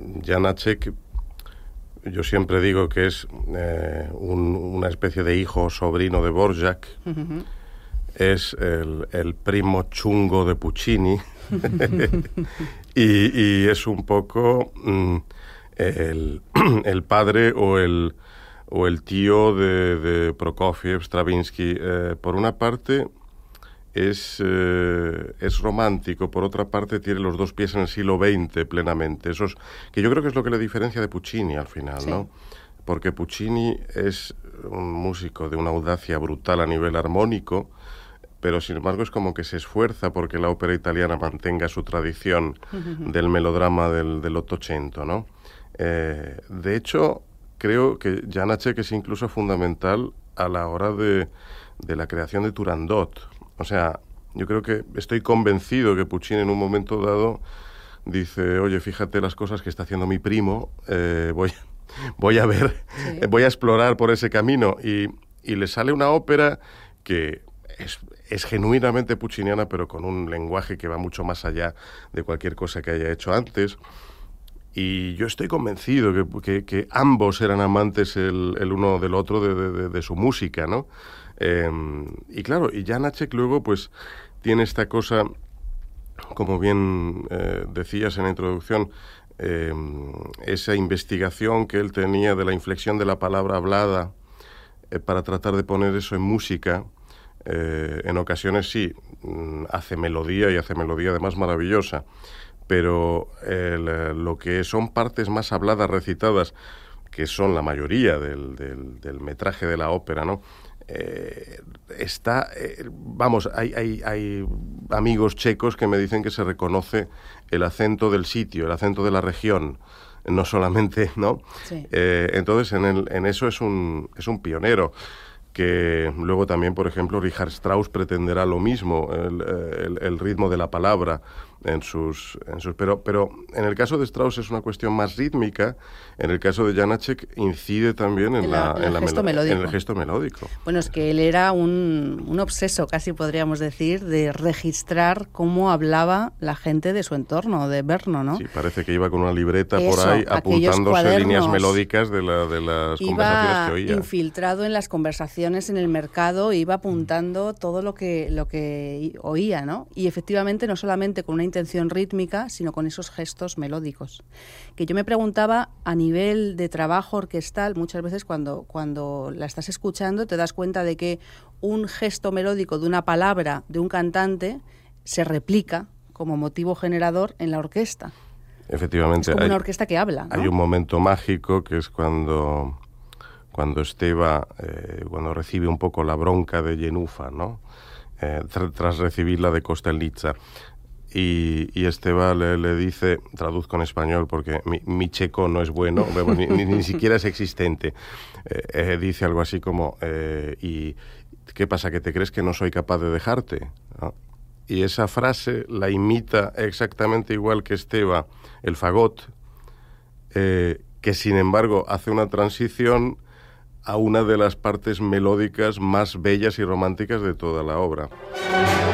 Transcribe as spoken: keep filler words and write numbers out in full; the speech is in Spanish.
Janáček, yo siempre digo que es eh, un, una especie de hijo sobrino de Dvořák. Uh-huh. Es el, el primo chungo de Puccini. y, y es un poco mm, el, el padre o el, o el tío de, de Prokofiev, Stravinsky. Eh, por una parte es, eh, es romántico, por otra parte tiene los dos pies en el siglo veinte plenamente. Eso es, que yo creo que es lo que le diferencia de Puccini al final, sí. ¿no? Porque Puccini es un músico de una audacia brutal a nivel armónico, pero sin embargo es como que se esfuerza porque la ópera italiana mantenga su tradición uh-huh. del melodrama del, del Ottocento, ¿no? Eh, de hecho, creo que Janáček es incluso fundamental a la hora de, de la creación de Turandot. O sea, yo creo que estoy convencido que Puccini en un momento dado dice, oye, fíjate las cosas que está haciendo mi primo, eh, voy, voy a ver, sí. voy a explorar por ese camino. Y, y le sale una ópera que es, es genuinamente pucciniana, pero con un lenguaje que va mucho más allá de cualquier cosa que haya hecho antes. Y yo estoy convencido que, que, que ambos eran amantes el, el uno del otro de, de, de su música, ¿no? Eh, y claro, y Janáček luego pues tiene esta cosa, como bien eh, decías en la introducción, eh, esa investigación que él tenía de la inflexión de la palabra hablada eh, para tratar de poner eso en música. Eh, en ocasiones sí, hace melodía y hace melodía además maravillosa, pero el, lo que son partes más habladas, recitadas, que son la mayoría del, del, del metraje de la ópera, ¿no? Eh, está, eh, vamos, hay, hay, hay amigos checos que me dicen que se reconoce el acento del sitio, el acento de la región, no solamente, ¿no? Sí. Eh, entonces, en, el, en eso es un, es un pionero. Que luego también, por ejemplo, Richard Strauss pretenderá lo mismo, el, el, el ritmo de la palabra en sus... En sus pero, pero en el caso de Strauss es una cuestión más rítmica, en el caso de Janáček incide también en, en, la, la, en, el, gesto melo- en el gesto melódico. Bueno, es que él era un, un obseso, casi podríamos decir, de registrar cómo hablaba la gente de su entorno, de Brno, ¿no? Sí, parece que iba con una libreta Eso, por ahí apuntándose líneas melódicas de, la, de las iba conversaciones que oía. Infiltrado en las conversaciones en el mercado, iba apuntando todo lo que lo que oía, ¿no? Y efectivamente no solamente con una intención rítmica, sino con esos gestos melódicos. Que yo me preguntaba, a nivel de trabajo orquestal, muchas veces cuando, cuando la estás escuchando te das cuenta de que un gesto melódico de una palabra de un cantante se replica como motivo generador en la orquesta. Efectivamente. Es como hay, una orquesta que habla, ¿no? Hay un momento mágico que es cuando... cuando Esteva, eh, cuando recibe un poco la bronca de Jenufa, ¿no? Eh, tr- tras recibirla de Kostelnica. Y, y Esteva le, le dice, traduzco en español porque mi, mi checo no es bueno, ni, ni, ni siquiera es existente. Eh, eh, dice algo así como, eh, ¿y qué pasa, que te crees que no soy capaz de dejarte? ¿No? Y esa frase la imita exactamente igual que Esteva, el fagot, eh, que sin embargo hace una transición a una de las partes melódicas más bellas y románticas de toda la obra.